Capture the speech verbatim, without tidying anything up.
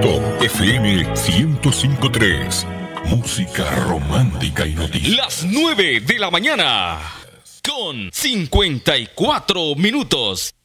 Top F M ciento cinco punto tres. Música romántica y noticias. Las nueve de la mañana con cincuenta y cuatro minutos.